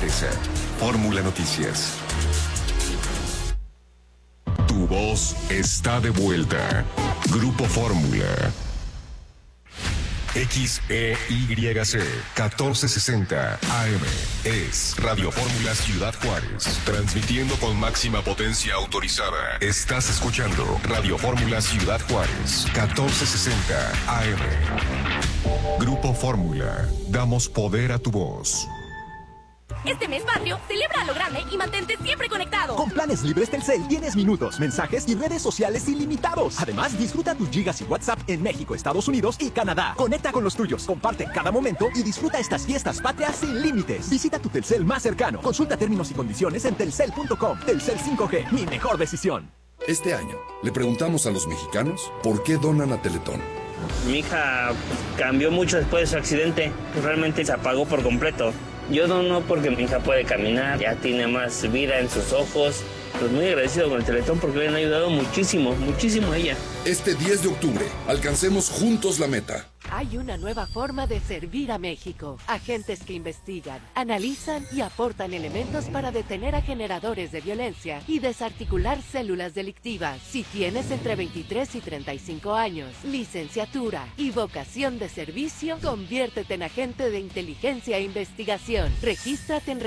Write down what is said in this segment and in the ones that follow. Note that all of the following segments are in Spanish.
regresa. Fórmula Noticias. Tu voz está de vuelta. Grupo Fórmula. XEYC 1460 AM es Radio Fórmula Ciudad Juárez, transmitiendo con máxima potencia autorizada. Estás escuchando Radio Fórmula Ciudad Juárez 1460 AM. Grupo Fórmula, damos poder a tu voz. Este mes patrio, celebra a lo grande y mantente siempre conectado. Con planes libres Telcel, 10 minutos, mensajes y redes sociales ilimitados. Además, disfruta tus gigas y WhatsApp en México, Estados Unidos y Canadá. Conecta con los tuyos, comparte cada momento y disfruta estas fiestas patrias sin límites. Visita tu Telcel más cercano. Consulta términos y condiciones en telcel.com. Telcel 5G, mi mejor decisión. Este año, le preguntamos a los mexicanos por qué donan a Teletón. Mi hija cambió mucho después de su accidente. Realmente se apagó por completo. Yo dono porque mi hija puede caminar, ya tiene más vida en sus ojos. Pues muy agradecido con el Teletón porque le han ayudado muchísimo, muchísimo a ella. Este 10 de octubre, alcancemos juntos la meta. Hay una nueva forma de servir a México. Agentes que investigan, analizan y aportan elementos para detener a generadores de violencia y desarticular células delictivas. Si tienes entre 23 y 35 años, licenciatura y vocación de servicio, conviértete en agente de inteligencia e investigación. Regístrate en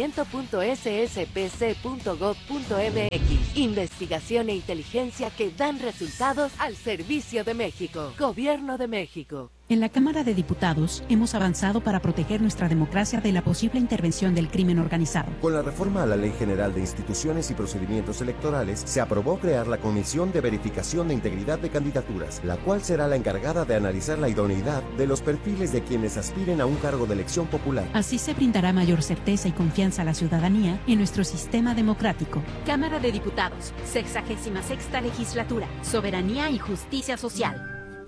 reclutamiento.sspc.gov.mx. Investigación e inteligencia que dan resultados al servicio de México. Gobierno de México. En la Cámara de Diputados hemos avanzado para proteger nuestra democracia de la posible intervención del crimen organizado. Con la reforma a la Ley General de Instituciones y Procedimientos Electorales, se aprobó crear la Comisión de Verificación de Integridad de Candidaturas, la cual será la encargada de analizar la idoneidad de los perfiles de quienes aspiren a un cargo de elección popular. Así se brindará mayor certeza y confianza a la ciudadanía en nuestro sistema democrático. Cámara de Diputados, 66ª Legislatura, Soberanía y Justicia Social.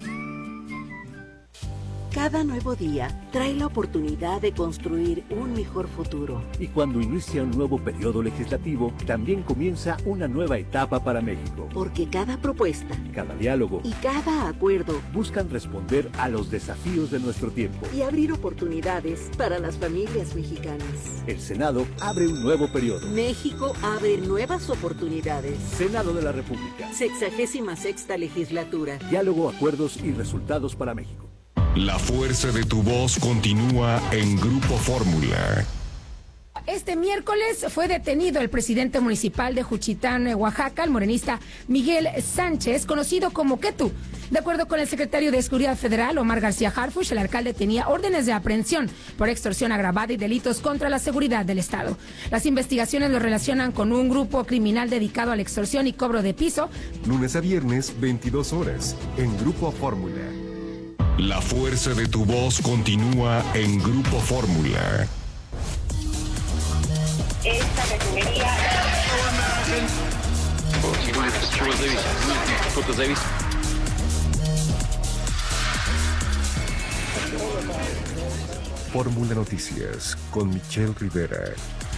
Cada nuevo día trae la oportunidad de construir un mejor futuro. Y cuando inicia un nuevo periodo legislativo, también comienza una nueva etapa para México. Porque cada propuesta, cada diálogo y cada acuerdo buscan responder a los desafíos de nuestro tiempo y abrir oportunidades para las familias mexicanas. El Senado abre un nuevo periodo. México abre nuevas oportunidades. Senado de la República. 66ª Legislatura. Diálogo, acuerdos y resultados para México. La fuerza de tu voz continúa en Grupo Fórmula. Este miércoles fue detenido el presidente municipal de Juchitán, Oaxaca, el morenista Miguel Sánchez, conocido como Ketu. De acuerdo con el secretario de Seguridad Federal, Omar García Harfuch, el alcalde tenía órdenes de aprehensión por extorsión agravada y delitos contra la seguridad del Estado. Las investigaciones lo relacionan con un grupo criminal dedicado a la extorsión y cobro de piso. Lunes a viernes, 22 horas, en Grupo Fórmula. La fuerza de tu voz continúa en Grupo Fórmula. Esta refinería... Fórmula Noticias con Michelle Rivera.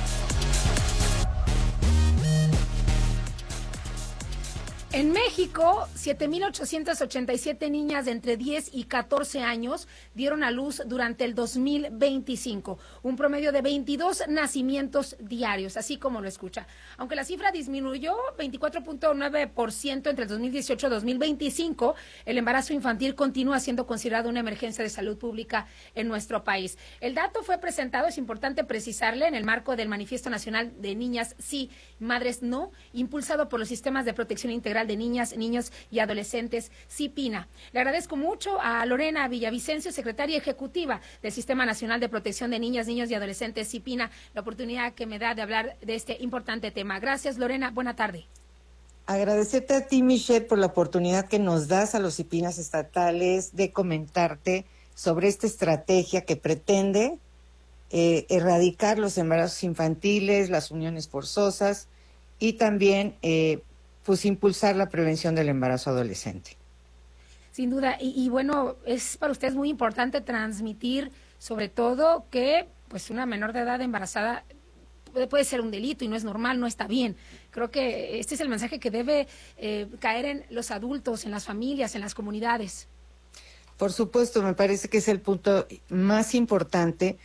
En México, 7,887 niñas de entre 10 y 14 años dieron a luz durante el 2025, un promedio de 22 nacimientos diarios, así como lo escucha. Aunque la cifra disminuyó 24.9% entre el 2018 y 2025, el embarazo infantil continúa siendo considerado una emergencia de salud pública en nuestro país. El dato fue presentado, es importante precisarle, en el marco del Manifiesto Nacional de Niñas Sí, Madres No, impulsado por los sistemas de protección integral de niñas, niños y adolescentes, CIPINA. Le agradezco mucho a Lorena Villavicencio, secretaria ejecutiva del Sistema Nacional de Protección de Niñas, Niños y Adolescentes, CIPINA, la oportunidad que me da de hablar de este importante tema. Gracias, Lorena. Buena tarde. Agradecerte a ti, Michelle, por la oportunidad que nos das a los CIPINAs estatales de comentarte sobre esta estrategia que pretende erradicar los embarazos infantiles, las uniones forzosas y también pues impulsar la prevención del embarazo adolescente. Sin duda, y bueno, es para ustedes muy importante transmitir sobre todo que pues una menor de edad embarazada puede ser un delito y no es normal, no está bien. Creo que este es el mensaje que debe caer en los adultos, en las familias, en las comunidades. Por supuesto, me parece que es el punto más importante,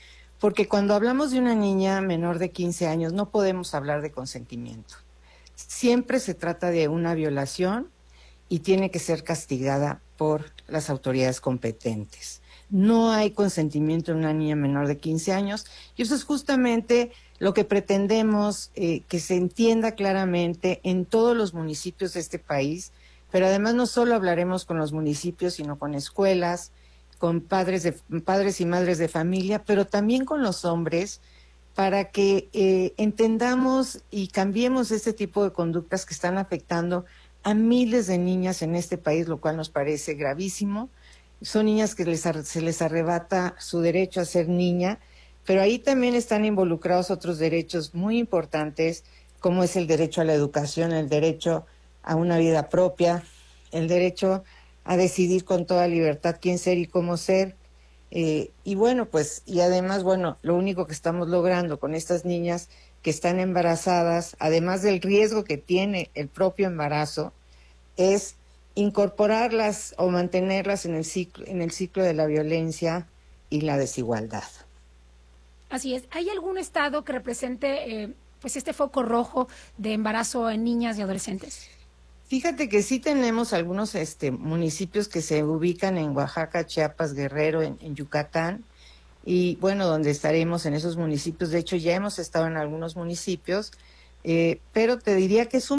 porque cuando hablamos de una niña menor de 15 años no podemos hablar de consentimiento. Siempre se trata de una violación y tiene que ser castigada por las autoridades competentes. No hay consentimiento en una niña menor de 15 años y eso es justamente lo que pretendemos que se entienda claramente en todos los municipios de este país, pero además no solo hablaremos con los municipios, sino con escuelas, con padres y madres de familia, pero también con los hombres, para que entendamos y cambiemos este tipo de conductas que están afectando a miles de niñas en este país, lo cual nos parece gravísimo. Son niñas que se les arrebata su derecho a ser niña, pero ahí también están involucrados otros derechos muy importantes, como es el derecho a la educación, el derecho a una vida propia, el derecho a decidir con toda libertad quién ser y cómo ser. Y bueno, pues, y además, bueno, lo único que estamos logrando con estas niñas que están embarazadas, además del riesgo que tiene el propio embarazo, es incorporarlas o mantenerlas en el ciclo de la violencia y la desigualdad. Así es. ¿Hay algún estado que represente pues este foco rojo de embarazo en niñas y adolescentes? Fíjate que sí tenemos algunos municipios que se ubican en Oaxaca, Chiapas, Guerrero, en Yucatán, y bueno, donde estaremos en esos municipios. De hecho, ya hemos estado en algunos municipios, pero te diría que es un